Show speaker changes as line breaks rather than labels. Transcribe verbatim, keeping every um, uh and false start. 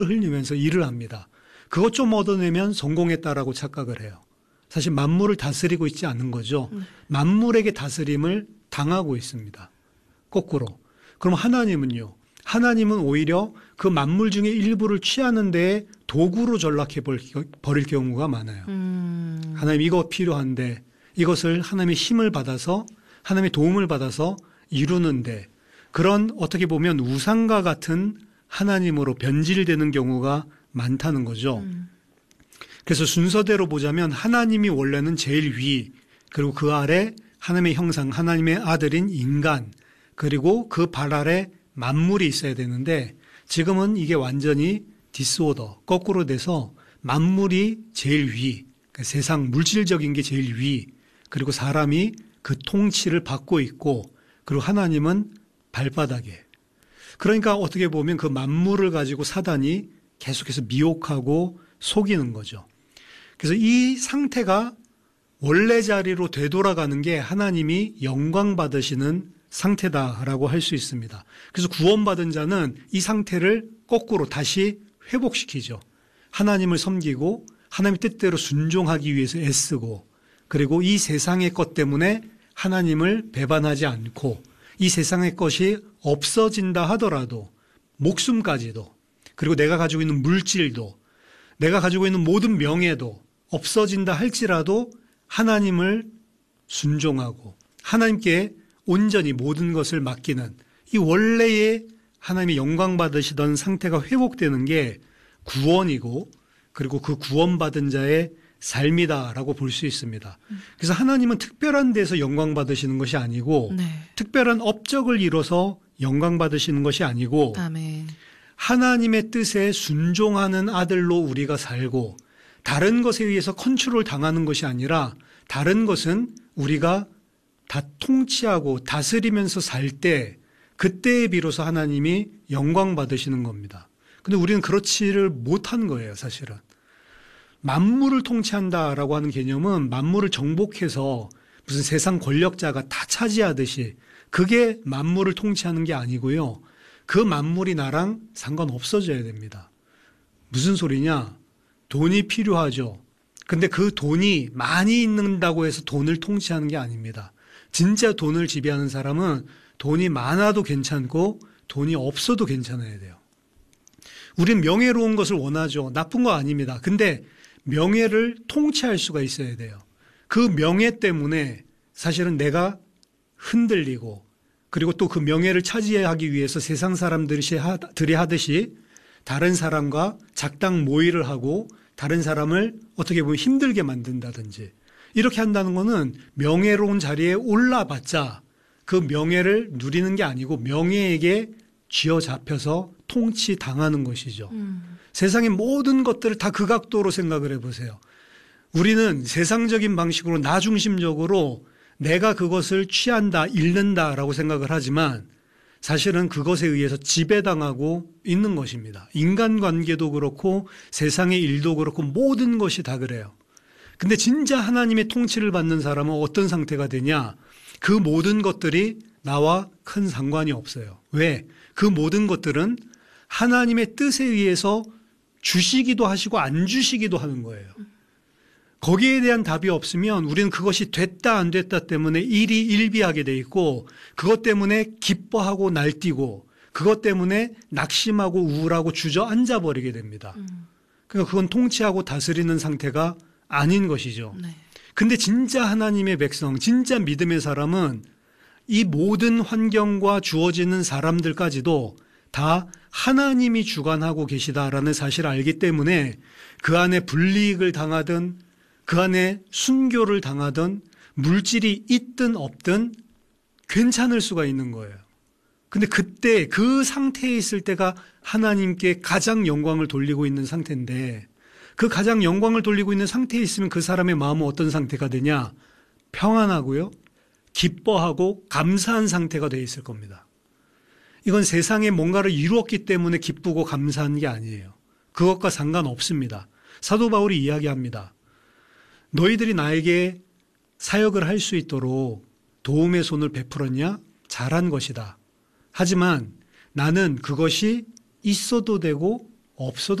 흘리면서 일을 합니다. 그것 좀 얻어내면 성공했다라고 착각을 해요. 사실 만물을 다스리고 있지 않는 거죠.
네.
만물에게 다스림을 당하고 있습니다. 거꾸로. 그럼 하나님은요. 하나님은 오히려 그 만물 중에 일부를 취하는 데에 도구로 전락해 버릴 경우가 많아요.
음.
하나님 이거 필요한데 이것을 하나님의 힘을 받아서 하나님의 도움을 받아서 이루는데 그런 어떻게 보면 우상과 같은 하나님으로 변질되는 경우가 많다는 거죠.
음.
그래서 순서대로 보자면 하나님이 원래는 제일 위 그리고 그 아래 하나님의 형상 하나님의 아들인 인간 그리고 그 발 아래 만물이 있어야 되는데 지금은 이게 완전히 디스오더 거꾸로 돼서 만물이 제일 위 그러니까 세상 물질적인 게 제일 위 그리고 사람이 그 통치를 받고 있고 그리고 하나님은 발바닥에 그러니까 어떻게 보면 그 만물을 가지고 사단이 계속해서 미혹하고 속이는 거죠. 그래서 이 상태가 원래 자리로 되돌아가는 게 하나님이 영광 받으시는 상태다라고 할 수 있습니다. 그래서 구원받은 자는 이 상태를 거꾸로 다시 회복시키죠. 하나님을 섬기고 하나님의 뜻대로 순종하기 위해서 애쓰고 그리고 이 세상의 것 때문에 하나님을 배반하지 않고 이 세상의 것이 없어진다 하더라도 목숨까지도 그리고 내가 가지고 있는 물질도 내가 가지고 있는 모든 명예도 없어진다 할지라도 하나님을 순종하고 하나님께 온전히 모든 것을 맡기는 이 원래의 하나님의 영광 받으시던 상태가 회복되는 게 구원이고 그리고 그 구원받은 자의 삶이다라고 볼 수 있습니다. 그래서 하나님은 특별한 데서 영광 받으시는 것이 아니고
네.
특별한 업적을 이뤄서 영광 받으시는 것이 아니고
아멘.
하나님의 뜻에 순종하는 아들로 우리가 살고 다른 것에 의해서 컨트롤 당하는 것이 아니라 다른 것은 우리가 다 통치하고 다스리면서 살 때 그때에 비로소 하나님이 영광 받으시는 겁니다. 근데 우리는 그렇지를 못한 거예요, 사실은. 만물을 통치한다라고 하는 개념은 만물을 정복해서 무슨 세상 권력자가 다 차지하듯이 그게 만물을 통치하는 게 아니고요. 그 만물이 나랑 상관없어져야 됩니다. 무슨 소리냐? 돈이 필요하죠. 근데 그 돈이 많이 있는다고 해서 돈을 통치하는 게 아닙니다. 진짜 돈을 지배하는 사람은 돈이 많아도 괜찮고 돈이 없어도 괜찮아야 돼요. 우린 명예로운 것을 원하죠. 나쁜 거 아닙니다. 근데 명예를 통치할 수가 있어야 돼요. 그 명예 때문에 사실은 내가 흔들리고 그리고 또 그 명예를 차지하기 위해서 세상 사람들이 하듯이 다른 사람과 작당 모의를 하고 다른 사람을 어떻게 보면 힘들게 만든다든지 이렇게 한다는 것은 명예로운 자리에 올라봤자 그 명예를 누리는 게 아니고 명예에게 쥐어잡혀서 통치당하는 것이죠.
음.
세상의 모든 것들을 다 그 각도로 생각을 해보세요. 우리는 세상적인 방식으로 나 중심적으로 내가 그것을 취한다, 잃는다라고 생각을 하지만 사실은 그것에 의해서 지배당하고 있는 것입니다. 인간관계도 그렇고 세상의 일도 그렇고 모든 것이 다 그래요. 근데 진짜 하나님의 통치를 받는 사람은 어떤 상태가 되냐? 그 모든 것들이 나와 큰 상관이 없어요. 왜? 그 모든 것들은 하나님의 뜻에 의해서 주시기도 하시고 안 주시기도 하는 거예요. 거기에 대한 답이 없으면 우리는 그것이 됐다 안 됐다 때문에 일이 일비하게 돼 있고 그것 때문에 기뻐하고 날뛰고 그것 때문에 낙심하고 우울하고 주저앉아 버리게 됩니다. 그러니까 그건 통치하고 다스리는 상태가 아닌 것이죠.
네.
근데 진짜 하나님의 백성, 진짜 믿음의 사람은 이 모든 환경과 주어지는 사람들까지도 다 하나님이 주관하고 계시다라는 사실을 알기 때문에 그 안에 불이익을 당하든 그 안에 순교를 당하든 물질이 있든 없든 괜찮을 수가 있는 거예요. 근데 그때 그 상태에 있을 때가 하나님께 가장 영광을 돌리고 있는 상태인데 그 가장 영광을 돌리고 있는 상태에 있으면 그 사람의 마음은 어떤 상태가 되냐? 평안하고요. 기뻐하고 감사한 상태가 되어 있을 겁니다. 이건 세상에 뭔가를 이루었기 때문에 기쁘고 감사한 게 아니에요. 그것과 상관없습니다. 사도 바울이 이야기합니다. 너희들이 나에게 사역을 할 수 있도록 도움의 손을 베풀었냐? 잘한 것이다. 하지만 나는 그것이 있어도 되고 없어도